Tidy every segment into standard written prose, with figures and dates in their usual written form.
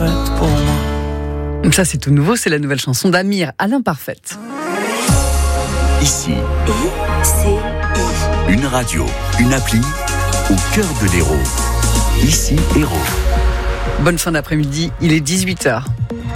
parfaite pour moi. Ça, c'est tout nouveau, c'est la nouvelle chanson d'Amir, à l'imparfaite. Ici, une radio, une appli au cœur de l'Hérault. Ici, Hérault. Bonne fin d'après-midi, il est 18h.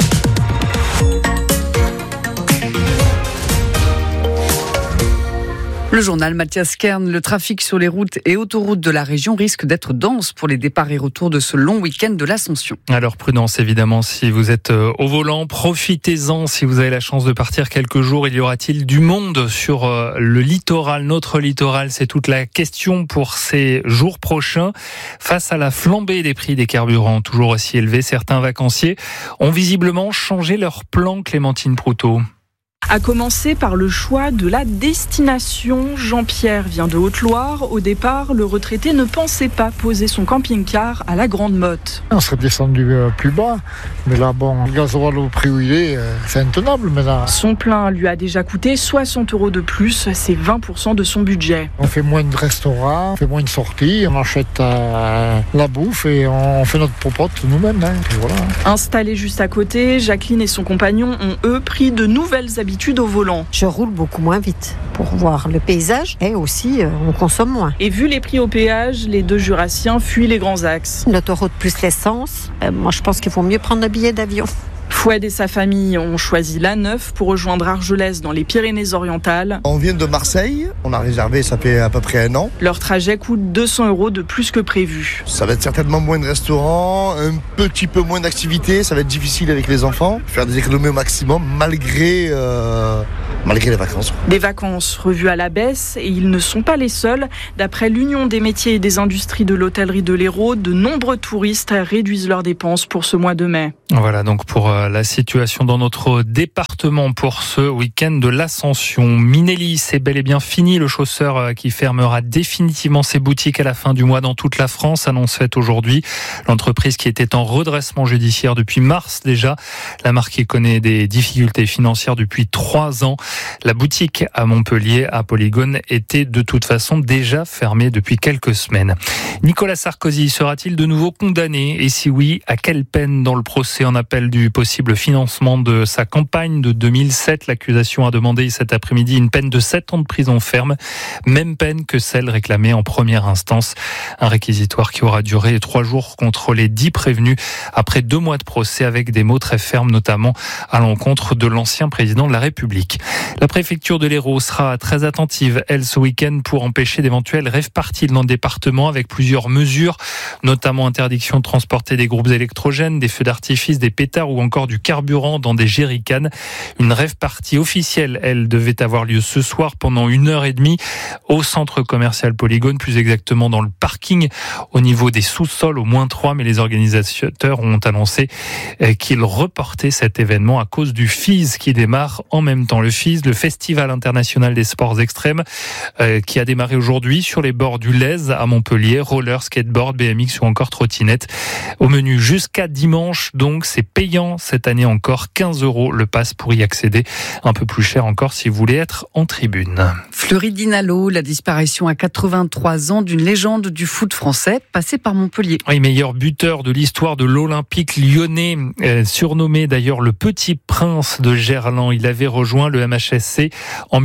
Le journal Mathias Kern, le trafic sur les routes et autoroutes de la région risque d'être dense pour les départs et retours de ce long week-end de l'Ascension. Alors prudence évidemment, si vous êtes au volant, profitez-en si vous avez la chance de partir quelques jours. Il y aura-t-il du monde sur le littoral, notre littoral? C'est toute la question pour ces jours prochains. Face à la flambée des prix des carburants toujours aussi élevés, certains vacanciers ont visiblement changé leur plan, Clémentine Proutot. À commencer par le choix de la destination. Jean-Pierre vient de Haute-Loire. Au départ, le retraité ne pensait pas poser son camping-car à la Grande Motte. On serait descendu plus bas, mais là, bon, le gasoil au prix où il est, c'est intenable maintenant. Son plein lui a déjà coûté 60 € de plus, c'est 20% de son budget. On fait moins de restaurants, on fait moins de sorties, on achète la bouffe et on fait notre popote nous-mêmes. Voilà. Installés juste à côté, Jacqueline et son compagnon ont, eux, pris de nouvelles habitudes au volant. Je roule beaucoup moins vite pour voir le paysage et aussi on consomme moins. Et vu les prix au péage, les deux Jurassiens fuient les grands axes. L'autoroute plus l'essence, moi je pense qu'il faut mieux prendre un billet d'avion. Fouad et sa famille ont choisi l'A9 pour rejoindre Argelès dans les Pyrénées-Orientales. On vient de Marseille, on a réservé, ça fait à peu près un an. Leur trajet coûte 200 € de plus que prévu. Ça va être certainement moins de restaurants, un petit peu moins d'activités, ça va être difficile avec les enfants. Faire des économies au maximum malgré les vacances. Des vacances revues à la baisse et ils ne sont pas les seuls. D'après l'Union des métiers et des industries de l'hôtellerie de l'Hérault, de nombreux touristes réduisent leurs dépenses pour ce mois de mai. Voilà donc pour la situation dans notre département pour ce week-end de l'Ascension. Minelli, c'est bel et bien fini. Le chausseur qui fermera définitivement ses boutiques à la fin du mois dans toute la France, annonce faite aujourd'hui. L'entreprise qui était en redressement judiciaire depuis mars déjà. La marque qui connaît des difficultés financières depuis 3 ans. La boutique à Montpellier, à Polygone, était de toute façon déjà fermée depuis quelques semaines. Nicolas Sarkozy sera-t-il de nouveau condamné? Et si oui, à quelle peine dans le procès en appel du possible financement de sa campagne de 2007? L'accusation a demandé cet après-midi une peine de 7 ans de prison ferme, même peine que celle réclamée en première instance. Un réquisitoire qui aura duré 3 jours contre les 10 prévenus après 2 mois de procès avec des mots très fermes, notamment à l'encontre de l'ancien président de la République. La préfecture de l'Hérault sera très attentive, elle, ce week-end, pour empêcher d'éventuels rave-parties dans le département avec plusieurs mesures, notamment interdiction de transporter des groupes électrogènes, des feux d'artifice, des pétards ou encore du carburant dans des jerrycans. Une rave-party officielle, elle, devait avoir lieu ce soir pendant 1h30 au centre commercial Polygone, plus exactement dans le parking, au niveau des sous-sols, au -3, mais les organisateurs ont annoncé qu'ils reportaient cet événement à cause du FIS qui démarre en même temps. Le FIS, le Festival international des sports extrêmes, qui a démarré aujourd'hui sur les bords du Lez à Montpellier, roller, skateboard, BMX ou encore trottinette. Au menu jusqu'à dimanche, donc c'est payant cette année encore, 15 € le pass pour y accéder. Un peu plus cher encore si vous voulez être en tribune. Fleury Dinalo, la disparition à 83 ans d'une légende du foot français, passée par Montpellier. Oui, meilleur buteur de l'histoire de l'Olympique lyonnais, surnommé d'ailleurs le Petit Prince de Gerland. Il avait rejoint le MHSC en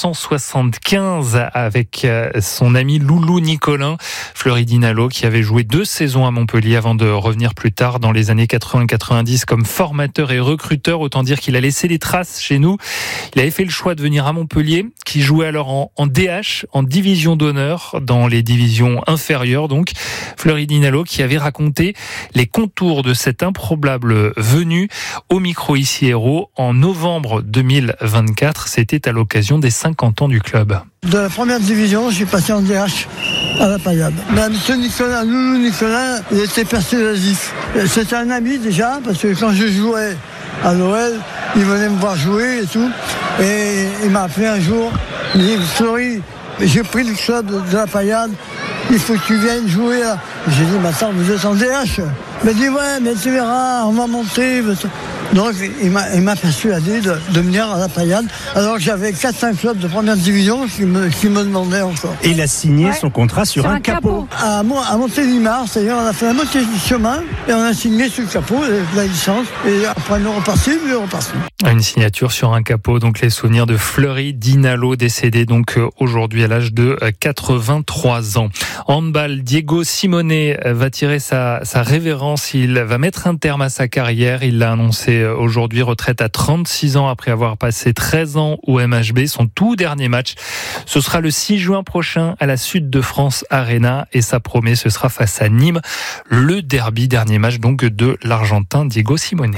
1975 avec son ami Loulou Nicolin. Fleury Dinalo qui avait joué 2 saisons à Montpellier avant de revenir plus tard dans les années 80-90 comme formateur et recruteur. Autant dire qu'il a laissé des traces chez nous. Il avait fait le choix de venir à Montpellier, qui jouait alors en DH, en division d'honneur, dans les divisions inférieures donc. Fleury Dinalo qui avait raconté les contours de cette improbable venue au micro ici Hérault en novembre 2024. C'était à l'occasion des 50 ans du club. De la première division, je suis passé en DH à la Payade. M. Nicolas, Loulou Nicolas, il était persuasif. C'était un ami déjà, parce que quand je jouais à l'OL, il venait me voir jouer et tout. Et il m'a appelé un jour, il m'a dit « Fleury, j'ai pris le club de la Payade, il faut que tu viennes jouer là. » J'ai dit « Mais attends, vous êtes en DH ?» Il m'a dit « Ouais, mais tu verras, on va monter. » Donc il m'a persuadé de venir à la Payade. Alors que j'avais 4-5 clubs de première division qui me demandaient encore. Et il a signé son contrat sur un capot. À Montélimar, c'est-à-dire on a fait la moitié du chemin et on a signé sur le capot la licence. Et après nous reparti. Une signature sur un capot, donc les souvenirs de Fleury Dinalo, décédé donc aujourd'hui à l'âge de 83 ans. Handball, Diego Simone va tirer sa révérence. Il va mettre un terme à sa carrière. Il l'a annoncé aujourd'hui, retraite à 36 ans après avoir passé 13 ans au MHB. Son tout dernier match, ce sera le 6 juin prochain à la Sud de France Arena et ça promet, ce sera face à Nîmes, le derby, dernier match donc de l'Argentin Diego Simone.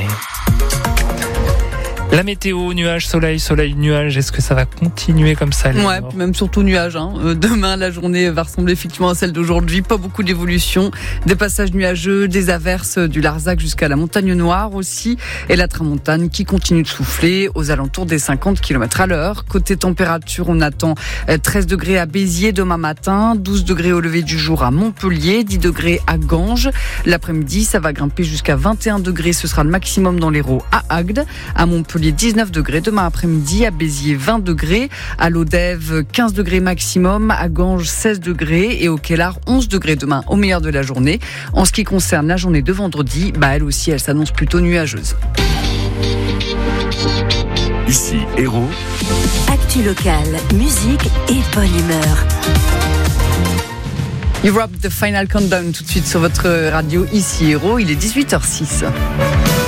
La météo, nuages, soleil, nuages, est-ce que ça va continuer comme ça? Ouais, même surtout nuages. Demain, la journée va ressembler effectivement à celle d'aujourd'hui. Pas beaucoup d'évolution. Des passages nuageux, des averses du Larzac jusqu'à la Montagne Noire aussi. Et la tramontane qui continue de souffler aux alentours des 50 km/h. Côté température, on attend 13 degrés à Béziers demain matin, 12 degrés au lever du jour à Montpellier, 10 degrés à Ganges. L'après-midi, ça va grimper jusqu'à 21 degrés. Ce sera le maximum dans l'Hérault à Agde. À Montpellier, 19 degrés demain après-midi, à Béziers 20 degrés, à Lodève 15 degrés maximum, à Ganges 16 degrés et au Kellar 11 degrés demain au meilleur de la journée. En ce qui concerne la journée de vendredi, elle aussi elle s'annonce plutôt nuageuse. Ici Hérault. Actu locale, musique et bonne humeur. Europe, the Final Countdown tout de suite sur votre radio ici Hérault, il est 18h06.